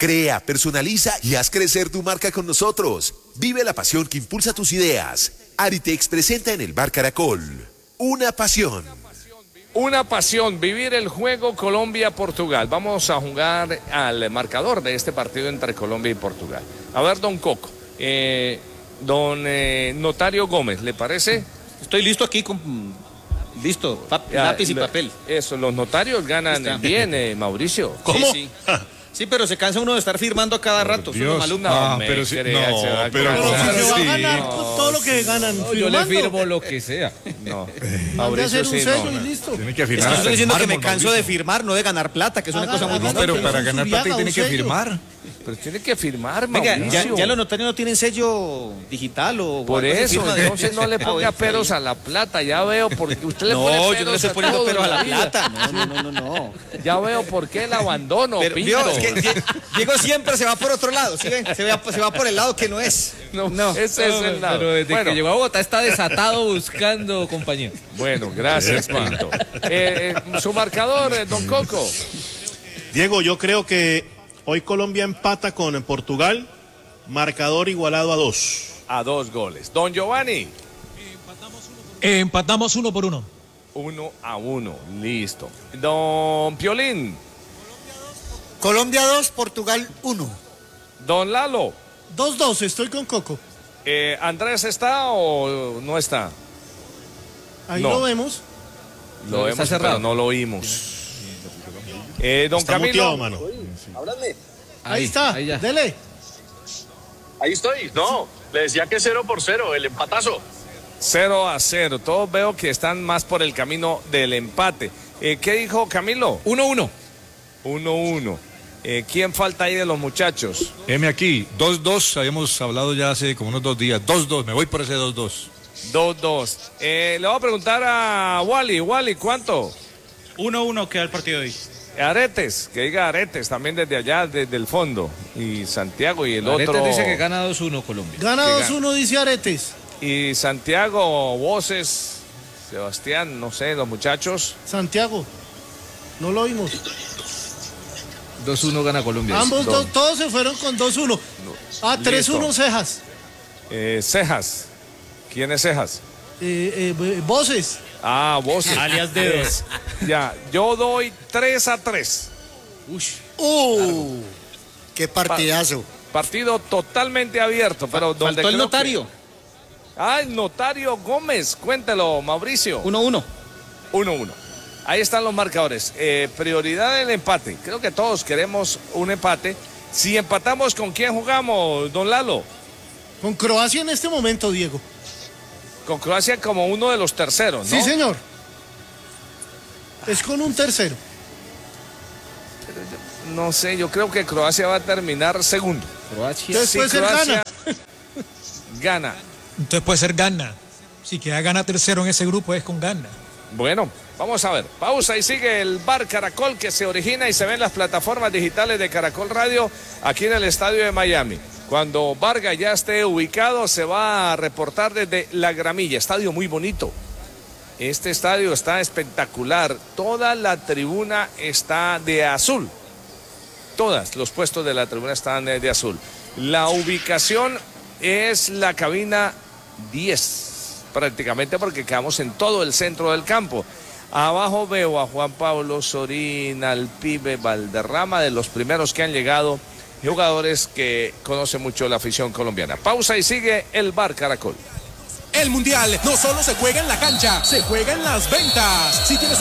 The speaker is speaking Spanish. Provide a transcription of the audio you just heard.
Crea, personaliza y haz crecer tu marca con nosotros. Vive la pasión que impulsa tus ideas. Aritex presenta en el Bar Caracol una pasión. Una pasión, vivir el juego Colombia-Portugal. Vamos a jugar al marcador de este partido entre Colombia y Portugal. A ver, don Coco, don Notario Gómez, ¿le parece? Estoy listo aquí listo, lápiz y papel. Eso, los notarios ganan bien, Mauricio. ¿Cómo? Sí, sí. Sí, pero se cansa uno de estar firmando a cada rato. Son los alumnos. Pero si pero se va a ganar todo lo que ganan firmando. Yo le firmo lo que sea. No. Mauricio hacer un sello y listo. Tiene que firmar. Estoy diciendo que me canso de firmar, no de ganar plata, que es una cosa muy distinta. Pero para ganar plata tiene que firmar. Pero tiene que firmar, Mauricio. Venga, ya los notarios no tienen sello digital o... Por eso, entonces no le ponga peros a la plata, ya veo porque usted le pone peros. No, yo no le estoy poniendo peros a la plata. No. Ya veo por qué el abandono, pero, Pinto. Es que Diego siempre se va por otro lado, ¿sí ven? Se va por el lado que no es. No, ese es el lado. Pero desde que llegó a Bogotá está desatado buscando compañía. Bueno, gracias, Pinto. Su marcador, don Coco. Diego, yo creo que hoy Colombia empata con Portugal, marcador igualado a 2. A 2 goles. Don Giovanni. Empatamos 1-1. 1-1, listo. Don Piolín. Colombia 2, Portugal 1. Don Lalo. 2-2, estoy con Coco. ¿Andrés está o no está? Ahí no. lo vemos. Lo vemos, pero no lo oímos. Don está Camilo. Muteado, mano. Háblame. Ahí está, ahí ya. Dele. Ahí estoy. No, le decía que 0-0, el empatazo. 0-0. Todos veo que están más por el camino del empate. ¿Qué dijo Camilo? 1-1. 1-1. ¿Quién falta ahí de los muchachos? Aquí, 2-2, habíamos hablado ya hace como unos 2 días. 2-2, me voy por ese 2-2. 2-2. Le voy a preguntar a Wally. Wally, ¿cuánto? 1-1 queda el partido de hoy. Aretes, que diga Aretes también desde allá, desde el fondo. Y Santiago y el Aretes otro. dice que gana 2-1 Colombia. Gana 2-1, dice Aretes. Y Santiago, Voces, Sebastián, no sé, los muchachos. Santiago, no lo oímos. 2-1 gana Colombia. Ambos todos se fueron con 2-1. 3-1 Cejas. Cejas. ¿Quién es Cejas? Voces. Voces. Alias Dedos. Ya, yo doy 3-3. Qué partidazo. Partido totalmente abierto, pero donde faltó el notario. El notario Gómez, cuéntelo, Mauricio. 1-1. 1-1. Ahí están los marcadores. Prioridad del empate. Creo que todos queremos un empate. Si empatamos, ¿con quién jugamos, don Lalo? Con Croacia en este momento, Diego. Con Croacia como uno de los terceros, ¿no? Sí, señor. Es con un tercero. No sé, yo creo que Croacia va a terminar segundo. Entonces puede ser Ghana. Gana. Entonces puede ser Ghana. Si queda Ghana tercero en ese grupo es con Ghana. Bueno, vamos a ver. Pausa y sigue el Bar Caracol que se origina y se ve en las plataformas digitales de Caracol Radio aquí en el estadio de Miami. Cuando Vargas ya esté ubicado, se va a reportar desde La Gramilla. Estadio muy bonito. Este estadio está espectacular. Toda la tribuna está de azul. Todos los puestos de la tribuna están de azul. La ubicación es la cabina 10, prácticamente, porque quedamos en todo el centro del campo. Abajo veo a Juan Pablo Sorín, al pibe Valderrama, de los primeros que han llegado. Jugadores que conocen mucho la afición colombiana. Pausa y sigue el Bar Caracol. El Mundial no solo se juega en la cancha, se juega en las ventas. Si tienes